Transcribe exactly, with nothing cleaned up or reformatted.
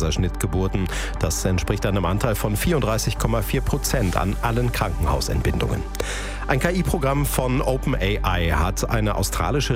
Kaiserschnittgeburten. Das entspricht einem Anteil von vierunddreißig Komma vier Prozent an allen Krankenhausentbindungen. Ein K I-Programm von OpenAI hat eine australische